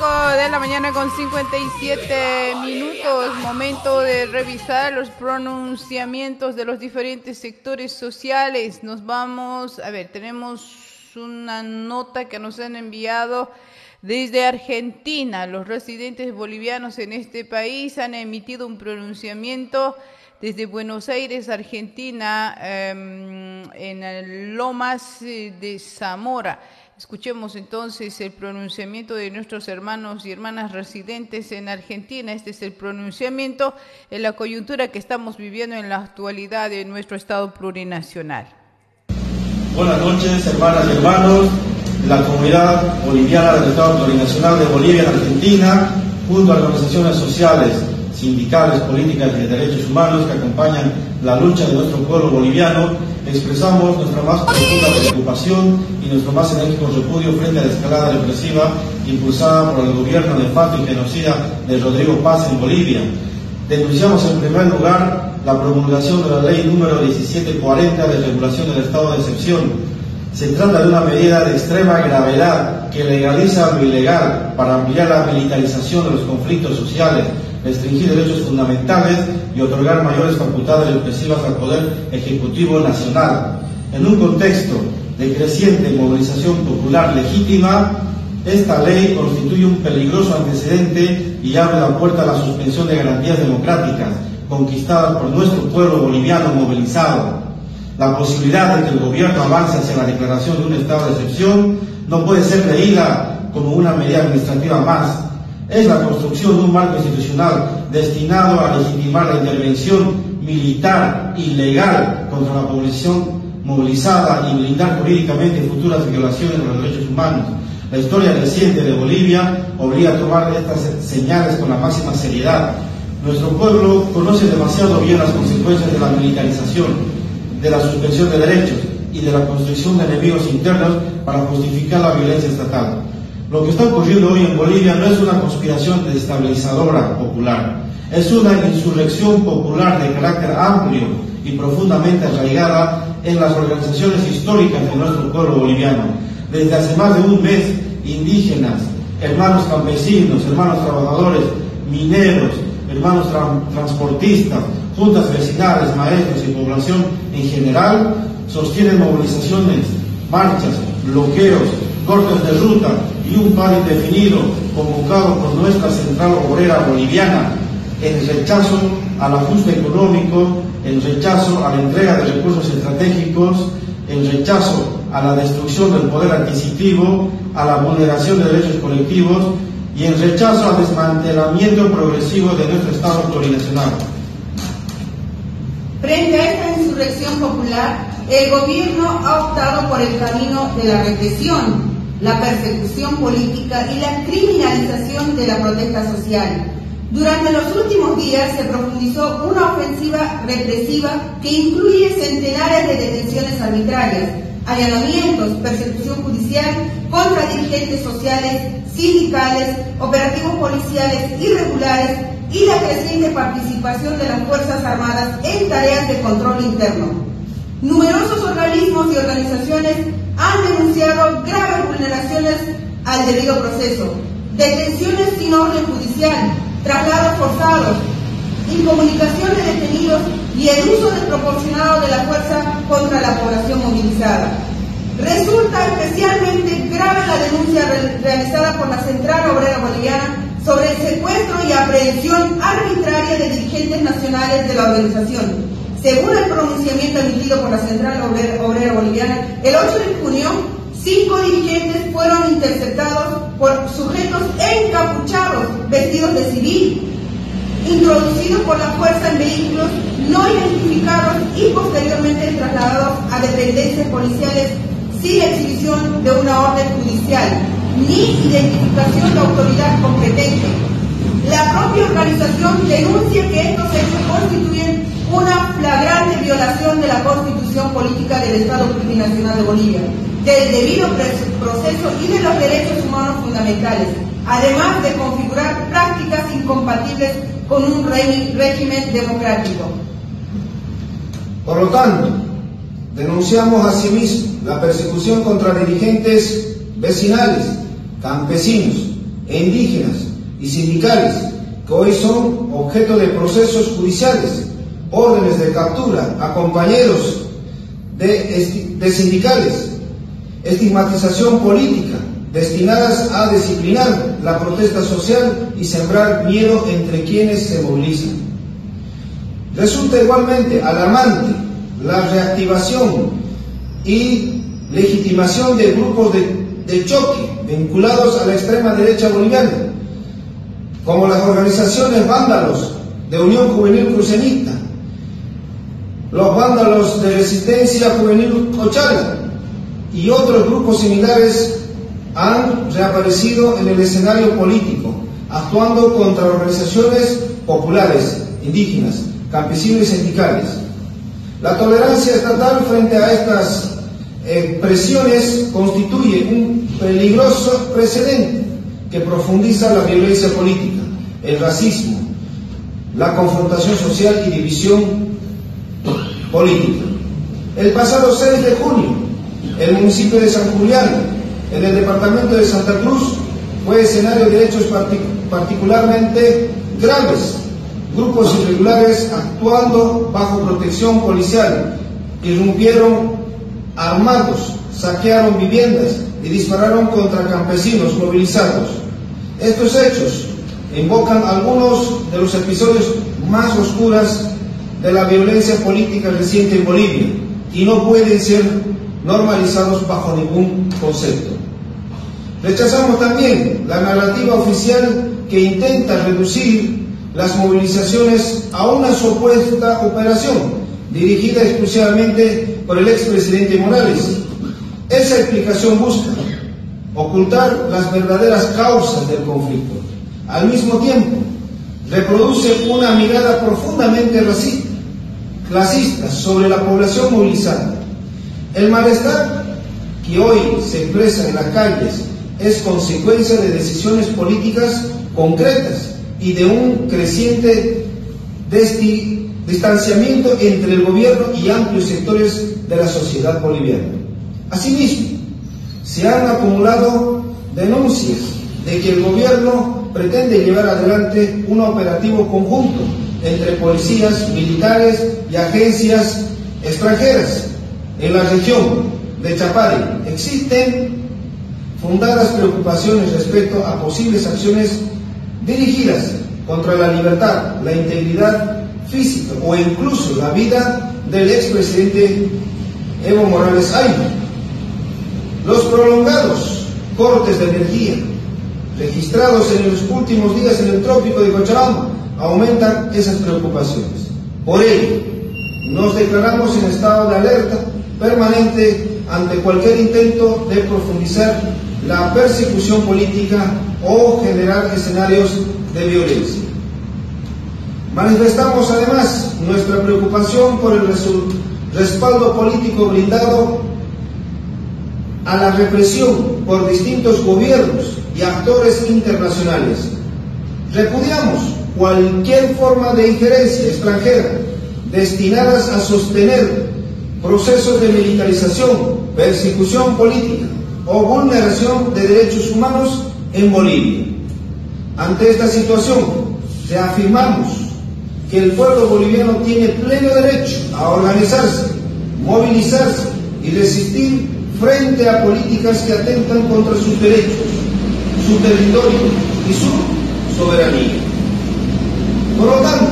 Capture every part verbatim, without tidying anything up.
de la mañana con cincuenta y siete minutos, momento de revisar los pronunciamientos de los diferentes sectores sociales. Nos vamos, a ver, tenemos una nota que nos han enviado desde Argentina. Los residentes bolivianos en este país han emitido un pronunciamiento desde Buenos Aires, Argentina, eh, en Lomas de Zamora. Escuchemos entonces el pronunciamiento de nuestros hermanos y hermanas residentes en Argentina. Este es el pronunciamiento en la coyuntura que estamos viviendo en la actualidad de nuestro Estado plurinacional. Buenas noches, hermanas y hermanos de la comunidad boliviana del Estado plurinacional de Bolivia en Argentina, junto a organizaciones sociales, sindicales, políticas y de derechos humanos que acompañan la lucha de nuestro pueblo boliviano. Expresamos nuestra más profunda preocupación y nuestro más enérgico repudio frente a la escalada represiva impulsada por el gobierno nefasto y genocida de Rodrigo Paz en Bolivia. Denunciamos en primer lugar la promulgación de la ley número diecisiete cuarenta de regulación del estado de excepción. Se trata de una medida de extrema gravedad que legaliza lo ilegal para ampliar la militarización de los conflictos sociales, restringir derechos fundamentales y otorgar mayores facultades represivas al Poder Ejecutivo Nacional. En un contexto de creciente movilización popular legítima, esta ley constituye un peligroso antecedente y abre la puerta a la suspensión de garantías democráticas conquistadas por nuestro pueblo boliviano movilizado. La posibilidad de que el gobierno avance hacia la declaración de un estado de excepción no puede ser leída como una medida administrativa más. Es la construcción de un marco institucional destinado a legitimar la intervención militar ilegal contra la población movilizada y blindar jurídicamente futuras violaciones de los derechos humanos. La historia reciente de Bolivia obliga a tomar estas señales con la máxima seriedad. Nuestro pueblo conoce demasiado bien las consecuencias de la militarización, de la suspensión de derechos y de la construcción de enemigos internos para justificar la violencia estatal. Lo que está ocurriendo hoy en Bolivia no es una conspiración desestabilizadora popular, es una insurrección popular de carácter amplio y profundamente arraigada en las organizaciones históricas de nuestro pueblo boliviano. Desde hace más de un mes, indígenas, hermanos campesinos, hermanos trabajadores, mineros, hermanos tra transportistas, juntas vecinales, maestros y población en general sostienen movilizaciones, marchas, bloqueos, cortes de ruta y un paro indefinido convocado por nuestra Central Obrera Boliviana en rechazo al ajuste económico, en rechazo a la entrega de recursos estratégicos, en rechazo a la destrucción del poder adquisitivo, a la vulneración de derechos colectivos y en rechazo al desmantelamiento progresivo de nuestro Estado plurinacional. Frente a esta insurrección popular, el gobierno ha optado por el camino de la represión, la persecución política y la criminalización de la protesta social. Durante los últimos días se profundizó una ofensiva represiva que incluye centenares de detenciones arbitrarias, allanamientos, persecución judicial contra dirigentes sociales, sindicales, operativos policiales irregulares y la creciente participación de las Fuerzas Armadas en tareas de control interno. Numerosos organismos y organizaciones han denunciado graves vulneraciones al debido proceso, detenciones sin orden judicial, traslados forzados, incomunicación de detenidos y el uso desproporcionado de la fuerza contra la población movilizada. Resulta especialmente grave la denuncia re realizada por la Central Obrera Boliviana sobre el secuestro y aprehensión arbitraria de dirigentes nacionales de la organización. Según el pronunciamiento emitido por la Central Obrera, Obrera Boliviana, el ocho de junio, cinco dirigentes fueron interceptados por sujetos encapuchados, vestidos de civil, introducidos por la fuerza en vehículos no identificados y posteriormente trasladados a dependencias policiales sin exhibición de una orden judicial, ni identificación de autoridad competente. La propia organización denuncia que estos hechos constituyen una flagrante violación de la Constitución Política del Estado Plurinacional de Bolivia, del debido proceso y de los derechos humanos fundamentales, además de configurar prácticas incompatibles con un régimen democrático. Por lo tanto, denunciamos asimismo la persecución contra dirigentes vecinales, campesinos, e indígenas y sindicales, que hoy son objeto de procesos judiciales, órdenes de captura a compañeros de, de sindicales, estigmatización política, destinadas a disciplinar la protesta social y sembrar miedo entre quienes se movilizan. Resulta igualmente alarmante la reactivación y legitimación de grupos de, de choque vinculados a la extrema derecha boliviana, como las organizaciones vándalos de Unión Juvenil Crucenista, los vándalos de Resistencia Juvenil Cochala y otros grupos similares han reaparecido en el escenario político, actuando contra organizaciones populares, indígenas, campesinos y sindicales. La tolerancia estatal frente a estas eh, presiones constituye un peligroso precedente que profundiza la violencia política, el racismo, la confrontación social y división política. El pasado seis de junio, el municipio de San Julián, en el departamento de Santa Cruz, fue escenario de hechos partic particularmente graves. Grupos irregulares actuando bajo protección policial irrumpieron armados, saquearon viviendas y dispararon contra campesinos movilizados. Estos hechos invocan algunos de los episodios más oscuros de la violencia política reciente en Bolivia y no pueden ser normalizados bajo ningún concepto. Rechazamos también la narrativa oficial que intenta reducir las movilizaciones a una supuesta operación dirigida exclusivamente por el expresidente Morales. Esa explicación busca ocultar las verdaderas causas del conflicto. Al mismo tiempo, reproduce una mirada profundamente racista, clasista sobre la población movilizada. El malestar que hoy se expresa en las calles es consecuencia de decisiones políticas concretas y de un creciente distanciamiento entre el gobierno y amplios sectores de la sociedad boliviana. Asimismo, se han acumulado denuncias de que el gobierno pretende llevar adelante un operativo conjunto entre policías, militares y agencias extranjeras en la región de Chapare. Existen fundadas preocupaciones respecto a posibles acciones dirigidas contra la libertad, la integridad física o incluso la vida del expresidente Evo Morales Ayma. Los prolongados cortes de energía registrados en los últimos días en el trópico de Cochabamba aumentan esas preocupaciones. Por ello, nos declaramos en estado de alerta permanente ante cualquier intento de profundizar la persecución política o generar escenarios de violencia. Manifestamos además nuestra preocupación por el respaldo político brindado a la represión por distintos gobiernos y actores internacionales. Repudiamos cualquier forma de injerencia extranjera destinadas a sostener procesos de militarización, persecución política o vulneración de derechos humanos en Bolivia. Ante esta situación, reafirmamos que el pueblo boliviano tiene pleno derecho a organizarse, movilizarse y resistir frente a políticas que atentan contra sus derechos, su territorio y su soberanía. Por lo tanto,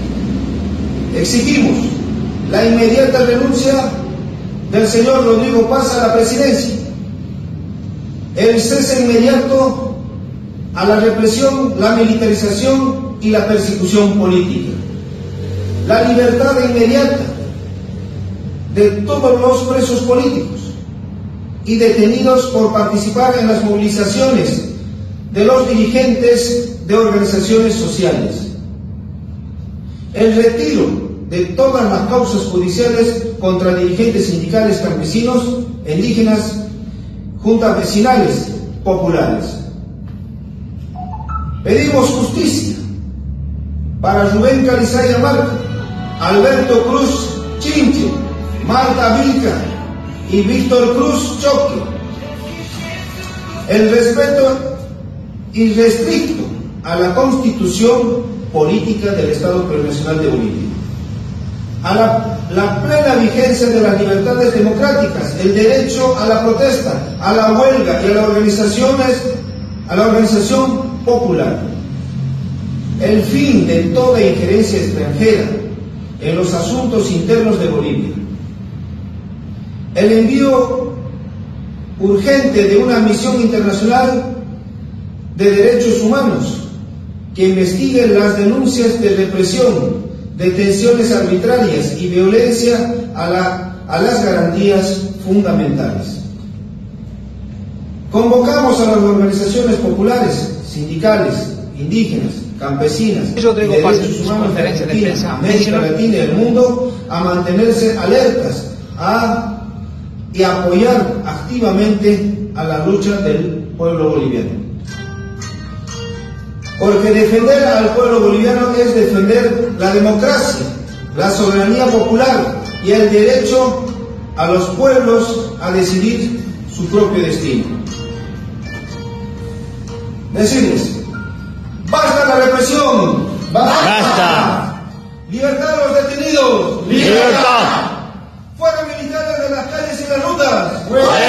exigimos la inmediata renuncia del señor Rodrigo Paz a la presidencia, el cese inmediato a la represión, la militarización y la persecución política, la libertad inmediata de todos los presos políticos y detenidos por participar en las movilizaciones de los dirigentes de organizaciones sociales, el retiro de todas las causas judiciales contra dirigentes sindicales, campesinos, indígenas, juntas vecinales, populares. Pedimos justicia para Rubén Calizaya Marca, Alberto Cruz Chinche, Marta Vilca y Víctor Cruz Choque. El respeto irrestricto a la Constitución Política del Estado Plurinacional de Bolivia, a la, la plena vigencia de las libertades democráticas, el derecho a la protesta, a la huelga y a las organizaciones, a la organización popular, el fin de toda injerencia extranjera en los asuntos internos de Bolivia, el envío urgente de una misión internacional de derechos humanos que investigue las denuncias de represión, detenciones arbitrarias y violencia a, la, a las garantías fundamentales. Convocamos a las organizaciones populares, sindicales, indígenas, campesinas y derechos humanos de Argentina, América Latina y el mundo a mantenerse alertas a, y a apoyar activamente a la lucha del pueblo boliviano. Porque defender al pueblo boliviano es defender la democracia, la soberanía popular y el derecho a los pueblos a decidir su propio destino. Decirles, ¡basta la represión! ¡Basta! ¡Basta! ¡Libertad a los detenidos! ¡Libertad! ¡Fuera militares de las calles y las rutas! ¡Fuera!